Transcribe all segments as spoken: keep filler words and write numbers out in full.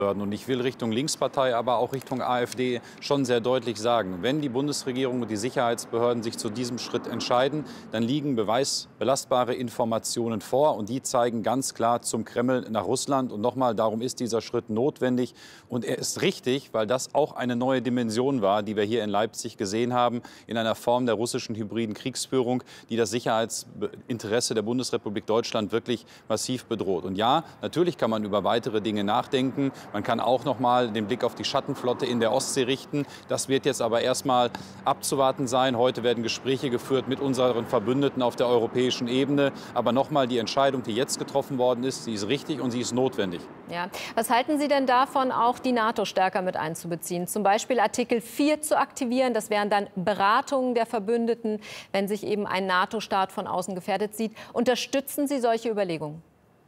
Und ich will Richtung Linkspartei, aber auch Richtung AfD schon sehr deutlich sagen, wenn die Bundesregierung und die Sicherheitsbehörden sich zu diesem Schritt entscheiden, dann liegen beweisbelastbare Informationen vor und die zeigen ganz klar zum Kreml nach Russland. Und nochmal, darum ist dieser Schritt notwendig und er ist richtig, weil das auch eine neue Dimension war, die wir hier in Leipzig gesehen haben, in einer Form der russischen hybriden Kriegsführung, die das Sicherheitsinteresse der Bundesrepublik Deutschland wirklich massiv bedroht. Und ja, natürlich kann man über weitere Dinge nachdenken. Man kann auch noch mal den Blick auf die Schattenflotte in der Ostsee richten. Das wird jetzt aber erst mal abzuwarten sein. Heute werden Gespräche geführt mit unseren Verbündeten auf der europäischen Ebene. Aber noch mal, die Entscheidung, die jetzt getroffen worden ist, die ist richtig und sie ist notwendig. Ja. Was halten Sie denn davon, auch die NATO stärker mit einzubeziehen? Zum Beispiel Artikel vier zu aktivieren. Das wären dann Beratungen der Verbündeten, wenn sich eben ein NATO-Staat von außen gefährdet sieht. Unterstützen Sie solche Überlegungen?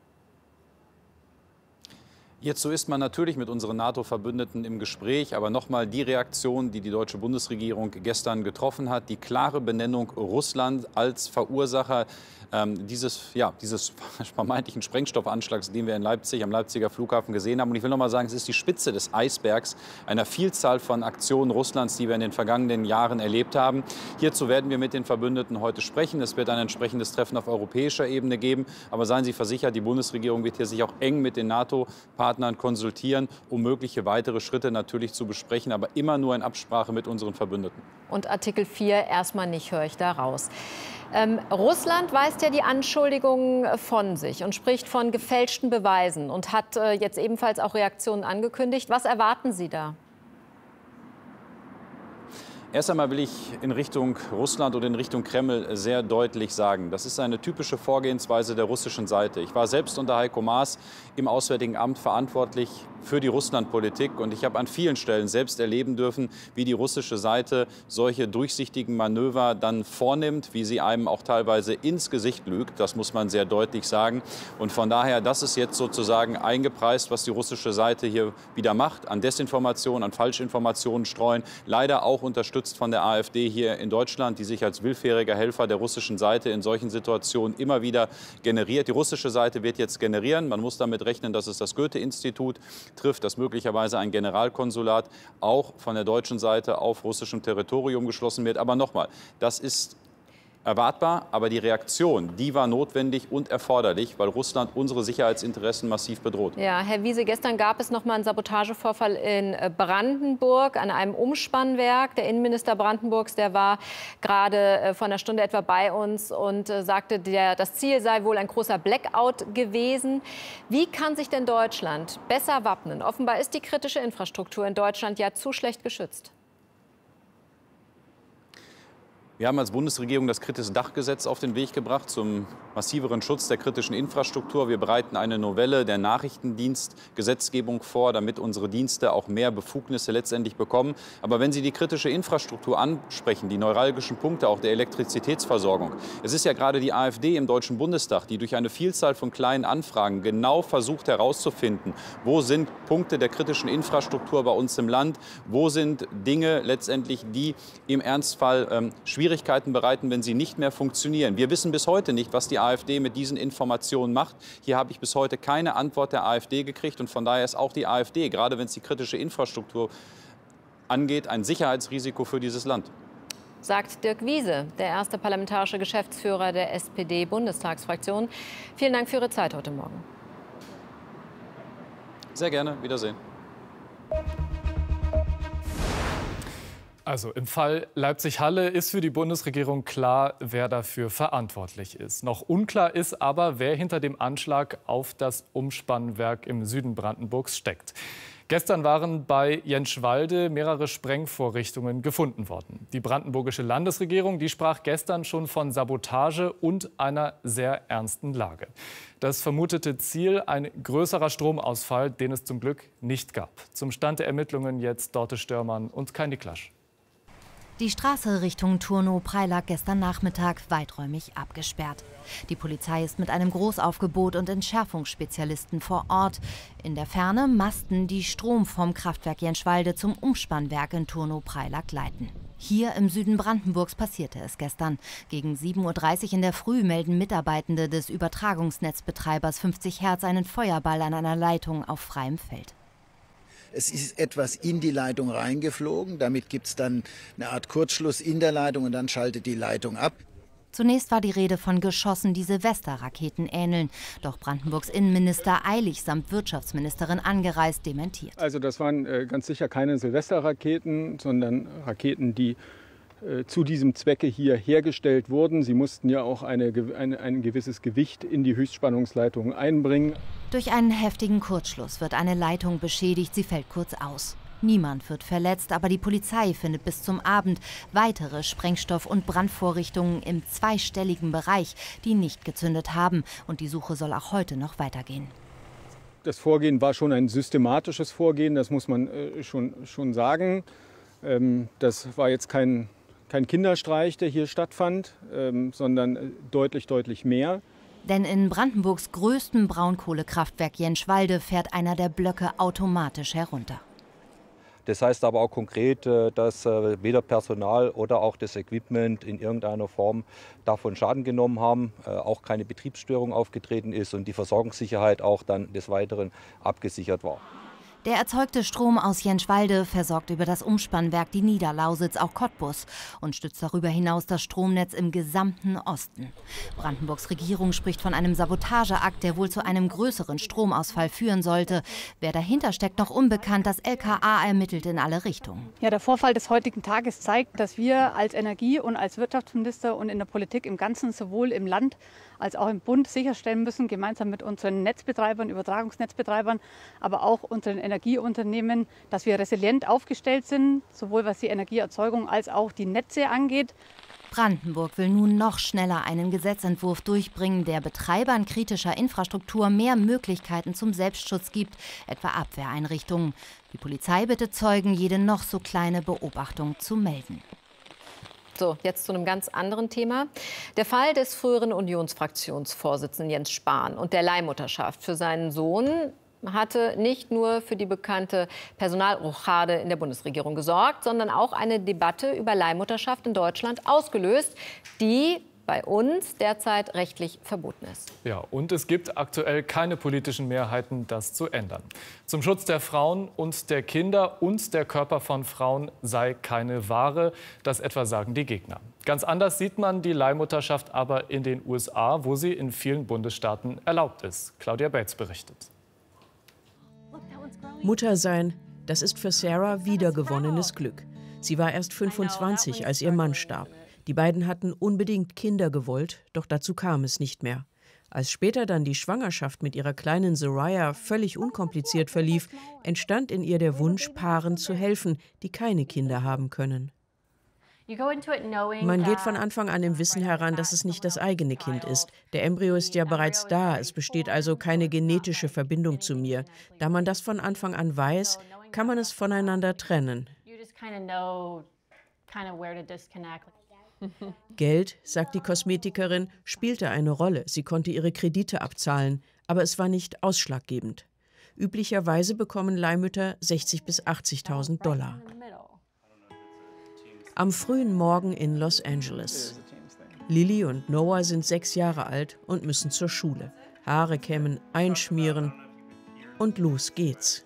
Hierzu ist man natürlich mit unseren NATO-Verbündeten im Gespräch. Aber nochmal die Reaktion, die die deutsche Bundesregierung gestern getroffen hat, die klare Benennung Russland als Verursacher ähm, dieses, ja, dieses vermeintlichen Sprengstoffanschlags, den wir in Leipzig am Leipziger Flughafen gesehen haben. Und ich will noch mal sagen, es ist die Spitze des Eisbergs einer Vielzahl von Aktionen Russlands, die wir in den vergangenen Jahren erlebt haben. Hierzu werden wir mit den Verbündeten heute sprechen. Es wird ein entsprechendes Treffen auf europäischer Ebene geben. Aber seien Sie versichert, die Bundesregierung wird hier sich auch eng mit den NATO-Partnern konsultieren, um mögliche weitere Schritte natürlich zu besprechen, aber immer nur in Absprache mit unseren Verbündeten. Und Artikel vier erstmal nicht, höre ich da raus. Ähm, Russland weist ja die Anschuldigungen von sich und spricht von gefälschten Beweisen und hat äh, jetzt ebenfalls auch Reaktionen angekündigt. Was erwarten Sie da? Erst einmal will ich in Richtung Russland und in Richtung Kreml sehr deutlich sagen, das ist eine typische Vorgehensweise der russischen Seite. Ich war selbst unter Heiko Maas im Auswärtigen Amt verantwortlich für die Russlandpolitik und ich habe an vielen Stellen selbst erleben dürfen, wie die russische Seite solche durchsichtigen Manöver dann vornimmt, wie sie einem auch teilweise ins Gesicht lügt. Das muss man sehr deutlich sagen. Und von daher, das ist jetzt sozusagen eingepreist, was die russische Seite hier wieder macht, an Desinformation, an Falschinformationen streuen, leider auch unterstützt von der AfD hier in Deutschland, die sich als willfähriger Helfer der russischen Seite in solchen Situationen immer wieder generiert. Die russische Seite wird jetzt generieren. Man muss damit rechnen, dass es das Goethe-Institut trifft, dass möglicherweise ein Generalkonsulat auch von der deutschen Seite auf russischem Territorium geschlossen wird. Aber nochmal, das ist erwartbar, aber die Reaktion, die war notwendig und erforderlich, weil Russland unsere Sicherheitsinteressen massiv bedroht. Ja, Herr Wiese, gestern gab es noch mal einen Sabotagevorfall in Brandenburg an einem Umspannwerk. Der Innenminister Brandenburgs, der war gerade vor einer Stunde etwa bei uns und sagte, der, das Ziel sei wohl ein großer Blackout gewesen. Wie kann sich denn Deutschland besser wappnen? Offenbar ist die kritische Infrastruktur in Deutschland ja zu schlecht geschützt. Wir haben als Bundesregierung das Kritis-Dach-Gesetz auf den Weg gebracht zum massiveren Schutz der kritischen Infrastruktur. Wir bereiten eine Novelle der Nachrichtendienstgesetzgebung vor, damit unsere Dienste auch mehr Befugnisse letztendlich bekommen. Aber wenn Sie die kritische Infrastruktur ansprechen, die neuralgischen Punkte auch der Elektrizitätsversorgung, es ist ja gerade die AfD im Deutschen Bundestag, die durch eine Vielzahl von kleinen Anfragen genau versucht herauszufinden, wo sind Punkte der kritischen Infrastruktur bei uns im Land, wo sind Dinge letztendlich, die im Ernstfall ähm, schwierig Schwierigkeiten bereiten, wenn sie nicht mehr funktionieren. Wir wissen bis heute nicht, was die AfD mit diesen Informationen macht. Hier habe ich bis heute keine Antwort der AfD gekriegt. Und von daher ist auch die AfD, gerade wenn es die kritische Infrastruktur angeht, ein Sicherheitsrisiko für dieses Land. Sagt Dirk Wiese, der erste parlamentarische Geschäftsführer der S P D-Bundestagsfraktion. Vielen Dank für Ihre Zeit heute Morgen. Sehr gerne. Wiedersehen. Also im Fall Leipzig-Halle ist für die Bundesregierung klar, wer dafür verantwortlich ist. Noch unklar ist aber, wer hinter dem Anschlag auf das Umspannwerk im Süden Brandenburgs steckt. Gestern waren bei Jenschwalde mehrere Sprengvorrichtungen gefunden worden. Die brandenburgische Landesregierung, die sprach gestern schon von Sabotage und einer sehr ernsten Lage. Das vermutete Ziel ein größerer Stromausfall, den es zum Glück nicht gab. Zum Stand der Ermittlungen jetzt Dorte Störmann und Kai Niklasch. Die Straße Richtung Turnow-Prey lag gestern Nachmittag weiträumig abgesperrt. Die Polizei ist mit einem Großaufgebot und Entschärfungsspezialisten vor Ort. In der Ferne Masten, die Strom vom Kraftwerk Jenschwalde zum Umspannwerk in Turnow-Prey leiten. Hier im Süden Brandenburgs passierte es gestern. Gegen sieben Uhr dreißig in der Früh melden Mitarbeitende des Übertragungsnetzbetreibers fünfzig Hertz einen Feuerball an einer Leitung auf freiem Feld. Es ist etwas in die Leitung reingeflogen. Damit gibt es dann eine Art Kurzschluss in der Leitung und dann schaltet die Leitung ab. Zunächst war die Rede von Geschossen, die Silvesterraketen ähneln. Doch Brandenburgs Innenminister eilig samt Wirtschaftsministerin angereist dementiert. Also das waren äh, ganz sicher keine Silvesterraketen, sondern Raketen, die äh, zu diesem Zwecke hier hergestellt wurden. Sie mussten ja auch eine, eine, ein gewisses Gewicht in die Höchstspannungsleitung einbringen. Durch einen heftigen Kurzschluss wird eine Leitung beschädigt, sie fällt kurz aus. Niemand wird verletzt, aber die Polizei findet bis zum Abend weitere Sprengstoff- und Brandvorrichtungen im zweistelligen Bereich, die nicht gezündet haben. Und die Suche soll auch heute noch weitergehen. Das Vorgehen war schon ein systematisches Vorgehen, das muss man äh, schon, schon sagen. Ähm, das war jetzt kein, kein Kinderstreich, der hier stattfand, ähm, sondern deutlich, deutlich mehr. Denn in Brandenburgs größtem Braunkohlekraftwerk Jenschwalde fährt einer der Blöcke automatisch herunter. Das heißt aber auch konkret, dass weder Personal oder auch das Equipment in irgendeiner Form davon Schaden genommen haben, auch keine Betriebsstörung aufgetreten ist und die Versorgungssicherheit auch dann des Weiteren abgesichert war. Der erzeugte Strom aus Jenschwalde versorgt über das Umspannwerk die Niederlausitz, auch Cottbus, und stützt darüber hinaus das Stromnetz im gesamten Osten. Brandenburgs Regierung spricht von einem Sabotageakt, der wohl zu einem größeren Stromausfall führen sollte. Wer dahinter steckt, noch unbekannt. Das L K A ermittelt in alle Richtungen. Ja, der Vorfall des heutigen Tages zeigt, dass wir als Energie- und als Wirtschaftsminister und in der Politik im Ganzen sowohl im Land als auch im Bund sicherstellen müssen, gemeinsam mit unseren Netzbetreibern, Übertragungsnetzbetreibern, aber auch unseren Energieunternehmen, dass wir resilient aufgestellt sind, sowohl was die Energieerzeugung als auch die Netze angeht. Brandenburg will nun noch schneller einen Gesetzentwurf durchbringen, der Betreibern kritischer Infrastruktur mehr Möglichkeiten zum Selbstschutz gibt, etwa Abwehreinrichtungen. Die Polizei bittet Zeugen, jede noch so kleine Beobachtung zu melden. So, jetzt zu einem ganz anderen Thema. Der Fall des früheren Unionsfraktionsvorsitzenden Jens Spahn und der Leihmutterschaft für seinen Sohn hatte nicht nur für die bekannte Personalrochade in der Bundesregierung gesorgt, sondern auch eine Debatte über Leihmutterschaft in Deutschland ausgelöst, die bei uns derzeit rechtlich verboten ist. Ja, und es gibt aktuell keine politischen Mehrheiten, das zu ändern. Zum Schutz der Frauen und der Kinder und der Körper von Frauen sei keine Ware, das etwa sagen die Gegner. Ganz anders sieht man die Leihmutterschaft aber in den U S A, wo sie in vielen Bundesstaaten erlaubt ist. Claudia Bates berichtet. Mutter sein, das ist für Sarah wiedergewonnenes Glück. Sie war erst fünfundzwanzig, als ihr Mann starb. Die beiden hatten unbedingt Kinder gewollt, doch dazu kam es nicht mehr. Als später dann die Schwangerschaft mit ihrer kleinen Soraya völlig unkompliziert verlief, entstand in ihr der Wunsch, Paaren zu helfen, die keine Kinder haben können. Man geht von Anfang an im Wissen heran, dass es nicht das eigene Kind ist. Der Embryo ist ja bereits da, es besteht also keine genetische Verbindung zu mir. Da man das von Anfang an weiß, kann man es voneinander trennen. Geld, sagt die Kosmetikerin, spielte eine Rolle. Sie konnte ihre Kredite abzahlen, aber es war nicht ausschlaggebend. Üblicherweise bekommen Leihmütter sechzigtausend bis achtzigtausend Dollar. Am frühen Morgen in Los Angeles. Lily und Noah sind sechs Jahre alt und müssen zur Schule. Haare kämmen, einschmieren und los geht's.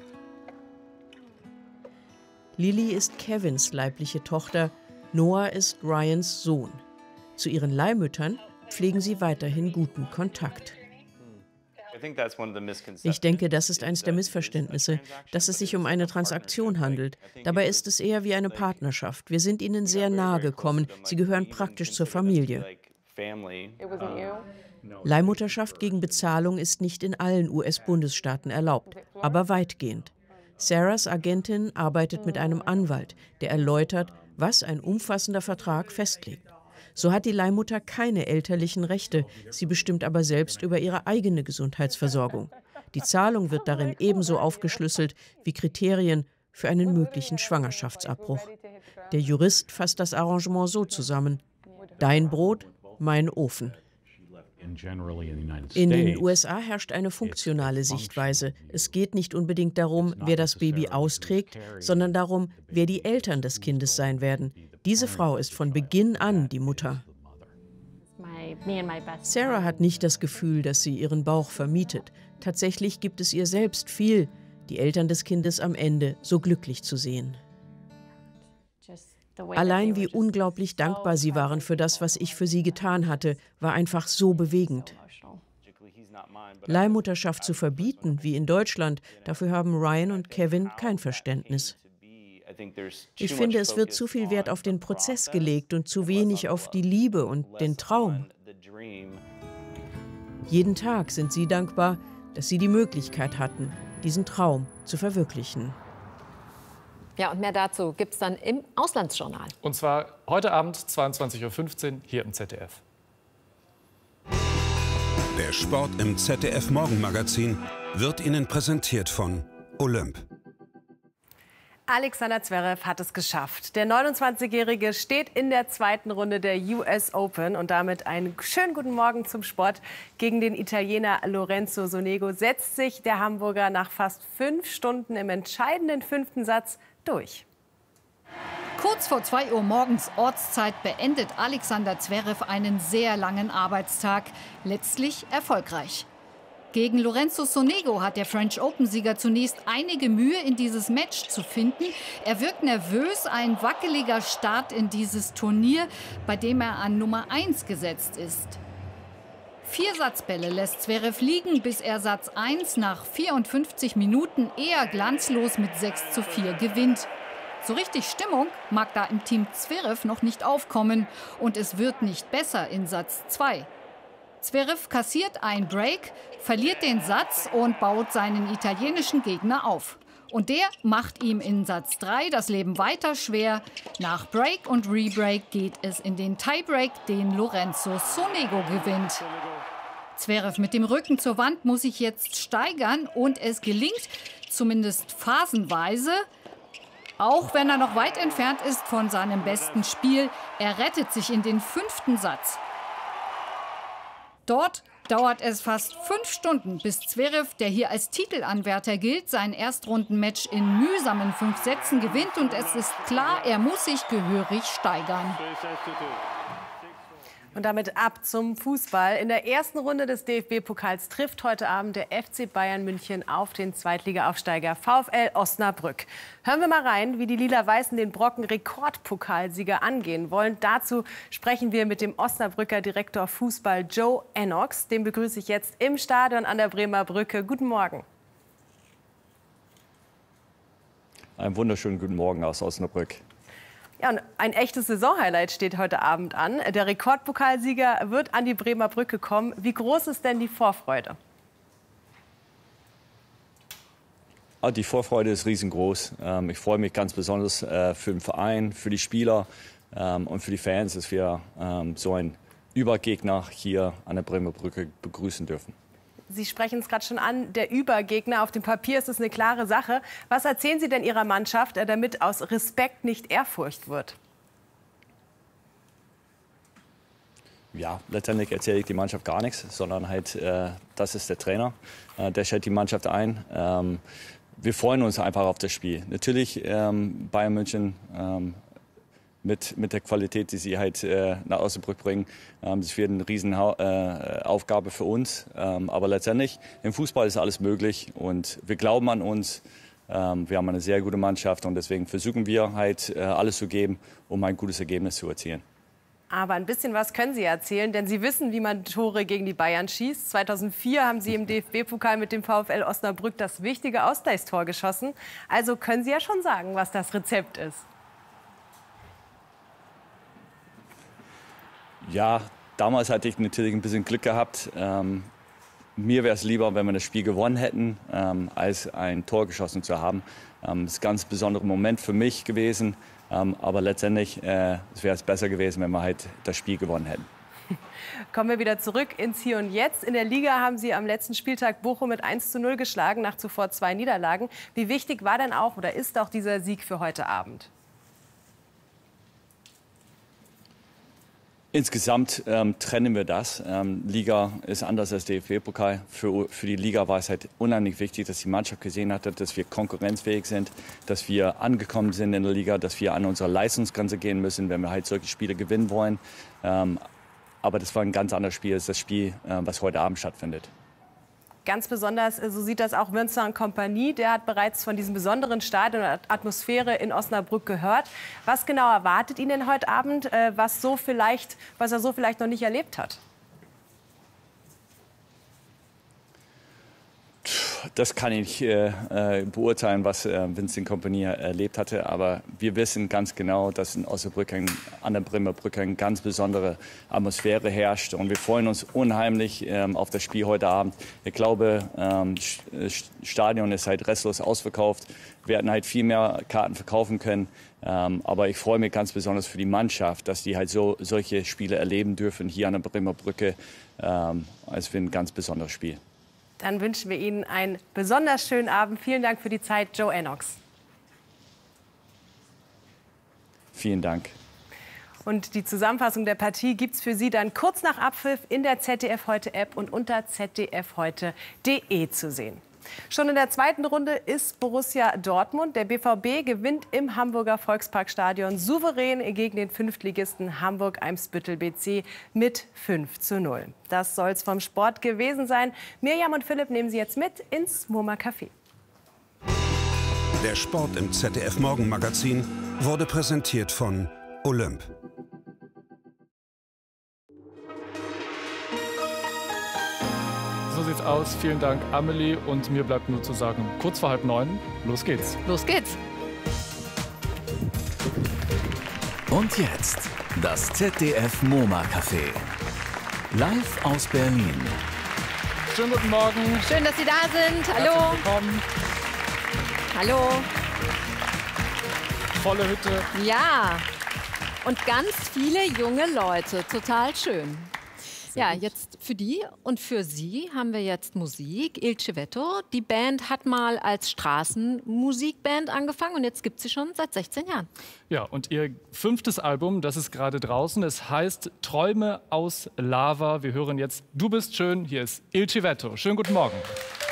Lily ist Kevins leibliche Tochter, Noah ist Ryans Sohn. Zu ihren Leihmüttern pflegen sie weiterhin guten Kontakt. Ich denke, das ist eines der Missverständnisse, dass es sich um eine Transaktion handelt. Dabei ist es eher wie eine Partnerschaft. Wir sind ihnen sehr nahe gekommen. Sie gehören praktisch zur Familie. Leihmutterschaft gegen Bezahlung ist nicht in allen U S-Bundesstaaten erlaubt, aber weitgehend. Sarahs Agentin arbeitet mit einem Anwalt, der erläutert, was ein umfassender Vertrag festlegt. So hat die Leihmutter keine elterlichen Rechte, sie bestimmt aber selbst über ihre eigene Gesundheitsversorgung. Die Zahlung wird darin ebenso aufgeschlüsselt wie Kriterien für einen möglichen Schwangerschaftsabbruch. Der Jurist fasst das Arrangement so zusammen: Dein Brot, mein Ofen. In den U S A herrscht eine funktionale Sichtweise. Es geht nicht unbedingt darum, wer das Baby austrägt, sondern darum, wer die Eltern des Kindes sein werden. Diese Frau ist von Beginn an die Mutter. Sarah hat nicht das Gefühl, dass sie ihren Bauch vermietet. Tatsächlich gibt es ihr selbst viel, die Eltern des Kindes am Ende so glücklich zu sehen. Allein wie unglaublich dankbar sie waren für das, was ich für sie getan hatte, war einfach so bewegend. Leihmutterschaft zu verbieten, wie in Deutschland, dafür haben Ryan und Kevin kein Verständnis. Ich finde, es wird zu viel Wert auf den Prozess gelegt und zu wenig auf die Liebe und den Traum. Jeden Tag sind sie dankbar, dass sie die Möglichkeit hatten, diesen Traum zu verwirklichen. Ja, und mehr dazu gibt es dann im Auslandsjournal. Und zwar heute Abend zweiundzwanzig Uhr fünfzehn hier im Z D F. Der Sport im Z D F Morgenmagazin wird Ihnen präsentiert von Olymp. Alexander Zverev hat es geschafft. Der neunundzwanzigjährige steht in der zweiten Runde der U S Open und damit einen schönen guten Morgen zum Sport. Gegen den Italiener Lorenzo Sonego setzt sich der Hamburger nach fast fünf Stunden im entscheidenden fünften Satz durch. Kurz vor zwei Uhr morgens Ortszeit beendet Alexander Zverev einen sehr langen Arbeitstag, letztlich erfolgreich. Gegen Lorenzo Sonego hat der French Open-Sieger zunächst einige Mühe, in dieses Match zu finden. Er wirkt nervös, ein wackeliger Start in dieses Turnier, bei dem er an Nummer eins gesetzt ist. Vier Satzbälle lässt Zverev liegen, bis er Satz eins nach vierundfünfzig Minuten eher glanzlos mit sechs zu vier gewinnt. So richtig Stimmung mag da im Team Zverev noch nicht aufkommen und es wird nicht besser in Satz zwei. Zverev kassiert ein Break, verliert den Satz und baut seinen italienischen Gegner auf. Und der macht ihm in Satz drei das Leben weiter schwer. Nach Break und Rebreak geht es in den Tiebreak, den Lorenzo Sonego gewinnt. Zverev mit dem Rücken zur Wand muss sich jetzt steigern und es gelingt, zumindest phasenweise, auch wenn er noch weit entfernt ist von seinem besten Spiel. Er rettet sich in den fünften Satz. Dort dauert es fast fünf Stunden, bis Zverev, der hier als Titelanwärter gilt, sein Erstrundenmatch in mühsamen fünf Sätzen gewinnt. Und es ist klar, er muss sich gehörig steigern. Und damit ab zum Fußball. In der ersten Runde des D F B-Pokals trifft heute Abend der F C Bayern München auf den Zweitliga-Aufsteiger VfL Osnabrück. Hören wir mal rein, wie die Lila-Weißen den Brocken-Rekordpokalsieger angehen wollen. Dazu sprechen wir mit dem Osnabrücker Direktor Fußball Joe Ennox. Den begrüße ich jetzt im Stadion an der Bremer Brücke. Guten Morgen. Einen wunderschönen guten Morgen aus Osnabrück. Ja, und ein echtes Saisonhighlight steht heute Abend an. Der Rekordpokalsieger wird an die Bremer Brücke kommen. Wie groß ist denn die Vorfreude? Die Vorfreude ist riesengroß. Ich freue mich ganz besonders für den Verein, für die Spieler und für die Fans, dass wir so einen Übergegner hier an der Bremer Brücke begrüßen dürfen. Sie sprechen es gerade schon an, der Übergegner. Auf dem Papier ist es eine klare Sache. Was erzählen Sie denn Ihrer Mannschaft, damit aus Respekt nicht Ehrfurcht wird? Ja, letztendlich erzähle ich die Mannschaft gar nichts, sondern halt, äh, das ist der Trainer. Äh, der stellt die Mannschaft ein. Ähm, wir freuen uns einfach auf das Spiel. Natürlich ähm, Bayern München ähm, Mit, mit der Qualität, die sie halt äh, nach Osnabrück bringen. Ähm, das wird eine riesen äh, Aufgabe für uns. Ähm, aber letztendlich, im Fußball ist alles möglich und wir glauben an uns. Ähm, wir haben eine sehr gute Mannschaft und deswegen versuchen wir halt äh, alles zu geben, um ein gutes Ergebnis zu erzielen. Aber ein bisschen was können Sie erzählen, denn Sie wissen, wie man Tore gegen die Bayern schießt. zweitausendvier haben Sie im D F B-Pokal mit dem VfL Osnabrück das wichtige Ausgleichstor geschossen. Also können Sie ja schon sagen, was das Rezept ist. Ja, damals hatte ich natürlich ein bisschen Glück gehabt. Ähm, mir wäre es lieber, wenn wir das Spiel gewonnen hätten, ähm, als ein Tor geschossen zu haben. Ähm, das ist ein ganz besonderer Moment für mich gewesen. Ähm, aber letztendlich äh, wäre es besser gewesen, wenn wir halt das Spiel gewonnen hätten. Kommen wir wieder zurück ins Hier und Jetzt. In der Liga haben Sie am letzten Spieltag Bochum mit eins zu null geschlagen, nach zuvor zwei Niederlagen. Wie wichtig war denn auch oder ist auch dieser Sieg für heute Abend? Insgesamt ähm, trennen wir das. Ähm, Liga ist anders als D F B-Pokal. Für, für die Liga war es halt unheimlich wichtig, dass die Mannschaft gesehen hat, dass wir konkurrenzfähig sind, dass wir angekommen sind in der Liga, dass wir an unsere Leistungsgrenze gehen müssen, wenn wir halt solche Spiele gewinnen wollen. Ähm, aber das war ein ganz anderes Spiel als das Spiel, äh, was heute Abend stattfindet. Ganz besonders, so sieht das auch Vincent Kompany. Der hat bereits von diesem besonderen Stadion und Atmosphäre in Osnabrück gehört. Was genau erwartet ihn denn heute Abend, was, so vielleicht, was er so vielleicht noch nicht erlebt hat? Das kann ich äh, beurteilen, was äh, Vincent Kompany erlebt hatte. Aber wir wissen ganz genau, dass in Osnabrück an der Bremer Brücke eine ganz besondere Atmosphäre herrscht. Und wir freuen uns unheimlich ähm, auf das Spiel heute Abend. Ich glaube, das ähm, Stadion ist halt restlos ausverkauft. Wir hätten halt viel mehr Karten verkaufen können. Ähm, aber ich freue mich ganz besonders für die Mannschaft, dass die halt so solche Spiele erleben dürfen hier an der Bremer Brücke. Ähm, es wird ein ganz besonderes Spiel. Dann wünschen wir Ihnen einen besonders schönen Abend. Vielen Dank für die Zeit, Joe Ennox. Vielen Dank. Und die Zusammenfassung der Partie gibt es für Sie dann kurz nach Abpfiff in der Z D F Heute App und unter z d f heute punkt de zu sehen. Schon in der zweiten Runde ist Borussia Dortmund. Der B V B gewinnt im Hamburger Volksparkstadion souverän gegen den Fünftligisten Hamburg-Eimsbüttel B C mit fünf zu null. Das soll es vom Sport gewesen sein. Mirjam und Philipp nehmen Sie jetzt mit ins MoMA Café. Der Sport im Z D F Morgenmagazin wurde präsentiert von Olymp. So sieht's aus. Vielen Dank, Amelie. Und mir bleibt nur zu sagen, kurz vor halb neun, los geht's. Los geht's. Und jetzt das Z D F MoMA Café. Live aus Berlin. Schönen guten Morgen. Schön, dass Sie da sind. Hallo. Herzlich willkommen. Hallo. Volle Hütte. Ja. Und ganz viele junge Leute. Total schön. Ja, jetzt für die und für Sie haben wir jetzt Musik. Il Civetto. Die Band hat mal als Straßenmusikband angefangen und jetzt gibt es sie schon seit sechzehn Jahren. Ja, und ihr fünftes Album, das ist gerade draußen. Es heißt Träume aus Lava. Wir hören jetzt Du bist schön. Hier ist Il Civetto. Schönen guten Morgen.